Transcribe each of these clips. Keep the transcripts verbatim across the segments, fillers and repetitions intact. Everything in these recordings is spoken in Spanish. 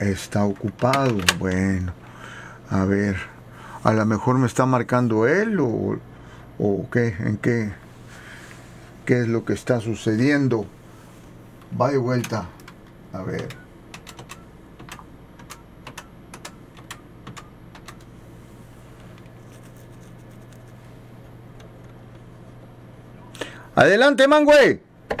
está ocupado. Bueno, a ver, a lo mejor me está marcando él o, o qué, en qué, qué es lo que está sucediendo. Va de vuelta, a ver. Adelante, Mangüey.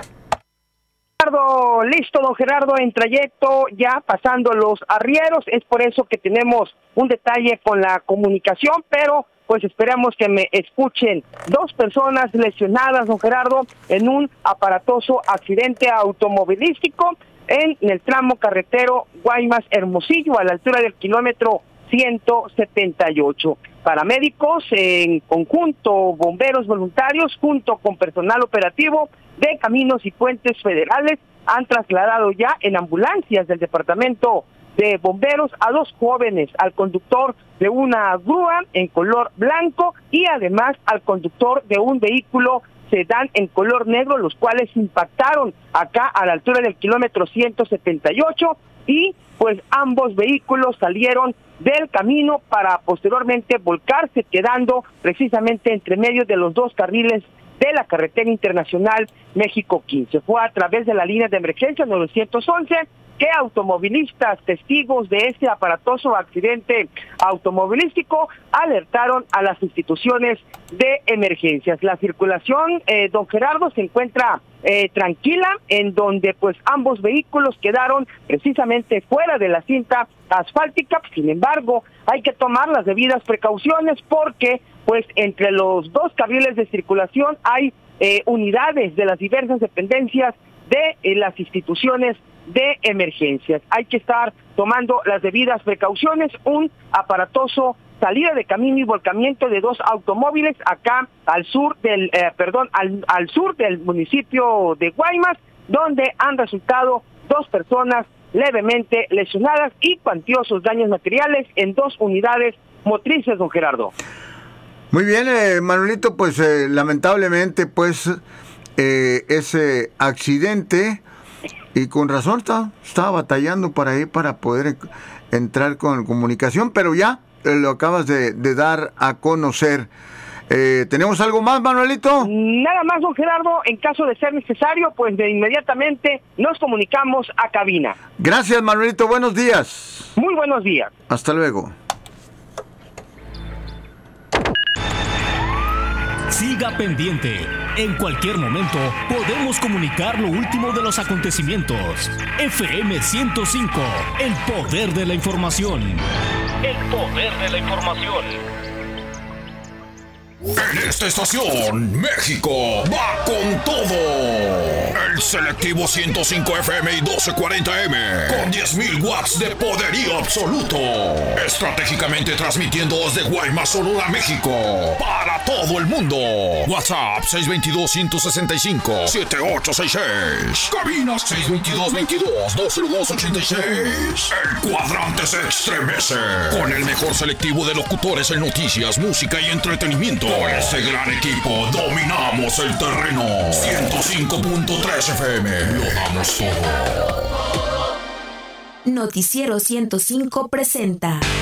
Listo, don Gerardo, en trayecto, ya pasando los arrieros. Es por eso que tenemos un detalle con la comunicación, pero pues esperamos que me escuchen. Dos personas lesionadas, don Gerardo, en un aparatoso accidente automovilístico en el tramo carretero Guaymas-Hermosillo, a la altura del kilómetro ciento setenta y ocho. Paramédicos en conjunto, bomberos voluntarios, junto con personal operativo de Caminos y Puentes Federales, han trasladado ya en ambulancias del departamento de bomberos a dos jóvenes, al conductor de una grúa en color blanco y además al conductor de un vehículo sedán en color negro, los cuales impactaron acá a la altura del kilómetro ciento setenta y ocho y pues ambos vehículos salieron del camino para posteriormente volcarse, quedando precisamente entre medio de los dos carriles de la carretera internacional México quince. Fue a través de la línea de emergencia novecientos once que automovilistas, testigos de este aparatoso accidente automovilístico, alertaron a las instituciones de emergencias. La circulación, eh, don Gerardo, se encuentra eh, tranquila, en donde pues ambos vehículos quedaron precisamente fuera de la cinta asfáltica. Sin embargo, hay que tomar las debidas precauciones porque pues entre los dos carriles de circulación hay eh, unidades de las diversas dependencias de eh, las instituciones de emergencias. Hay que estar tomando las debidas precauciones. Un aparatoso salida de camino y volcamiento de dos automóviles acá al sur del, eh, perdón, al, al sur del municipio de Guaymas, donde han resultado dos personas levemente lesionadas y cuantiosos daños materiales en dos unidades motrices, don Gerardo. Muy bien, eh, Manuelito, pues eh, lamentablemente, pues eh, ese accidente, y con razón está, estaba batallando para ahí para poder entrar con comunicación, pero ya eh, lo acabas de, de dar a conocer. Eh, ¿Tenemos algo más, Manuelito? Nada más, don Gerardo. En caso de ser necesario, pues de inmediatamente nos comunicamos a cabina. Gracias, Manuelito. Buenos días. Muy buenos días. Hasta luego. Siga pendiente. En cualquier momento podemos comunicar lo último de los acontecimientos. F M ciento cinco, el poder de la información. El poder de la información. En esta estación, México va con todo. El selectivo ciento cinco F M y doce cuarenta M, con diez mil watts de poderío absoluto. Estratégicamente transmitiendo desde Guaymas, Sonora, México, para todo el mundo. WhatsApp seis dos dos, uno seis cinco, siete ocho seis seis. Cabina seis dos dos, veintidós, dos cero dos, ochenta y seis. El cuadrante se estremece con el mejor selectivo de locutores en noticias, música y entretenimiento. Con ese gran equipo dominamos el terreno. ciento cinco punto tres F M, lo damos todo. Noticiero ciento cinco presenta